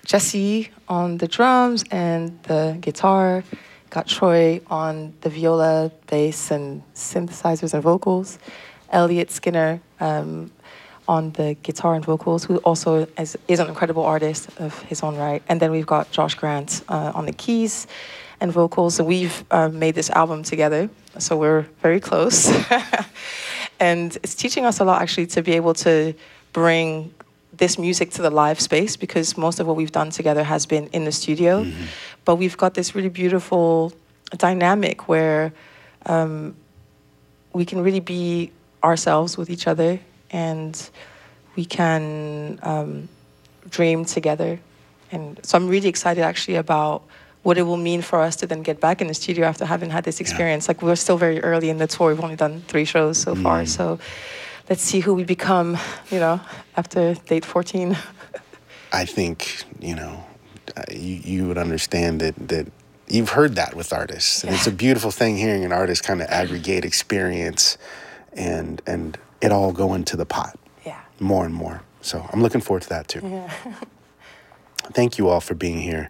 Jesse on the drums and the guitar. Got Troy on the viola, bass, and synthesizers and vocals. Elliot Skinner on the guitar and vocals, who also is an incredible artist of his own right. And then we've got Josh Grant on the keys and vocals. So we've made this album together, so we're very close. And it's teaching us a lot, actually, to be able to bring this music to the live space, because most of what we've done together has been in the studio. Mm-hmm. But we've got this really beautiful dynamic where we can really be ourselves with each other, and we can dream together. And so I'm really excited, actually, about what it will mean for us to then get back in the studio after having had this experience. Like, we're still very early in the tour. We've only done 3 shows so far. So let's see who we become, after date 14. I think, you would understand that you've heard that with artists. And it's a beautiful thing hearing an artist kind of aggregate experience and it all go into the pot. Yeah. More and more. So I'm looking forward to that too. Yeah. Thank you all for being here.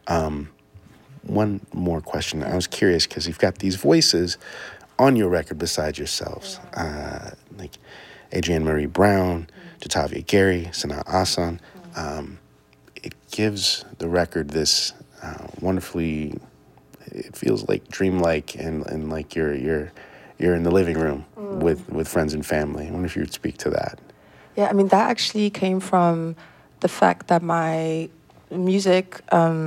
One more question. I was curious because you've got these voices on your record besides yourselves, like Adrienne Marie Brown, Jatavia Gary, Sanaa Ahsan. It gives the record this wonderfully, it feels like dreamlike and like you're in the living room with friends and family. I wonder if you would speak to that. Yeah, I mean, that actually came from the fact that my music,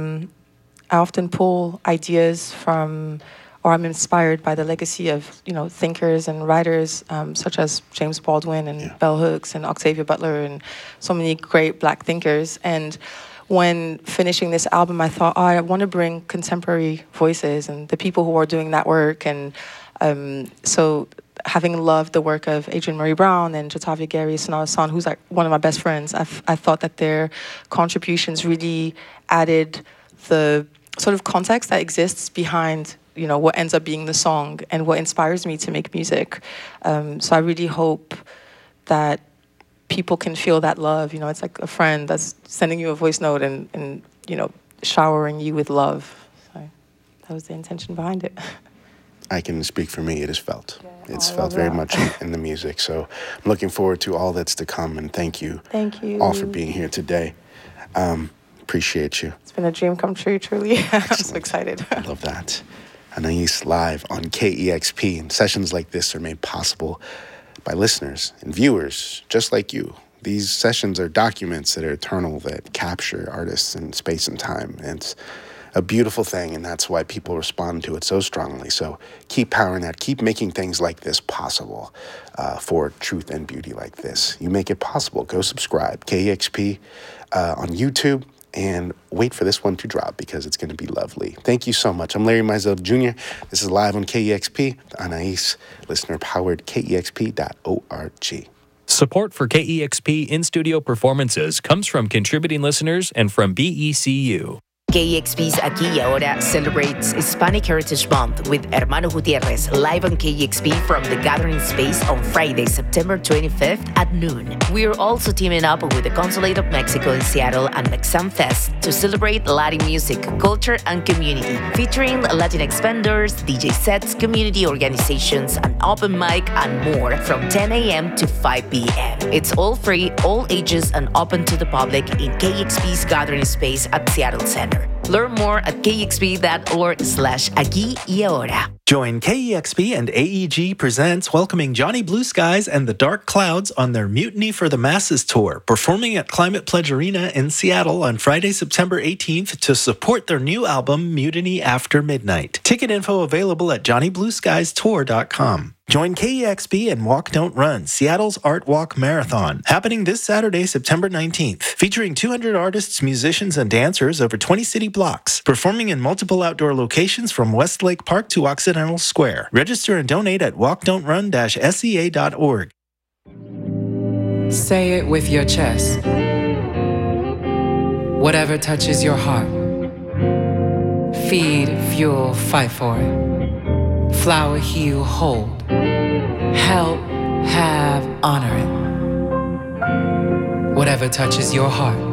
I often pull ideas from, or I'm inspired by the legacy of, thinkers and writers such as James Baldwin and Bell Hooks and Octavia Butler and so many great Black thinkers. And when finishing this album, I thought, I want to bring contemporary voices and the people who are doing that work. And so having loved the work of Adrienne Marie Brown and Jatavia Gary, Sanaa Ahsan, who's like one of my best friends, I thought that their contributions really added the sort of context that exists behind, what ends up being the song and what inspires me to make music. So I really hope that people can feel that love. It's like a friend that's sending you a voice note and showering you with love. So that was the intention behind it. I can speak for me. It is felt. Yeah, it's felt very much in the music. So I'm looking forward to all that's to come. And thank you all for being here today. Appreciate you. It's been a dream come true, truly. I'm so excited. I love that. Anais live on KEXP. And sessions like this are made possible by listeners and viewers just like you. These sessions are documents that are eternal, that capture artists in space and time. And it's a beautiful thing, and that's why people respond to it so strongly. So keep powering that. Keep making things like this possible for truth and beauty like this. You make it possible. Go subscribe. KEXP on YouTube. And wait for this one to drop because it's going to be lovely. Thank you so much. I'm Larry Mizell Jr. This is live on KEXP. Anais, listener-powered, KEXP.org. Support for KEXP in-studio performances comes from contributing listeners and from BECU. KEXP's Aquí y Ahora celebrates Hispanic Heritage Month with Hermano Gutierrez live on KEXP from the Gathering Space on Friday, September 25th at noon. We're also teaming up with the Consulate of Mexico in Seattle and Mexam Fest to celebrate Latin music, culture, and community, featuring Latinx vendors, DJ sets, community organizations, an open mic, and more from 10 a.m. to 5 p.m. It's all free, all ages, and open to the public in KEXP's Gathering Space at Seattle Center. Learn more at kexp.org/Aquí y Ahora. Join KEXP and AEG Presents welcoming Johnny Blue Skies and the Dark Clouds on their Mutiny for the Masses tour, performing at Climate Pledge Arena in Seattle on Friday, September 18th to support their new album, Mutiny After Midnight. Ticket info available at johnnyblueskiestour.com. Join KEXP and Walk Don't Run, Seattle's Art Walk Marathon, happening this Saturday, September 19th, featuring 200 artists, musicians, and dancers over 20 city blocks, performing in multiple outdoor locations from Westlake Park to Occidental Square. Register and donate at walkdon'trun-sea.org. Say it with your chest. Whatever touches your heart. Feed, fuel, fight for it. Flower, heal, hold. Help, have, honor it. Whatever touches your heart.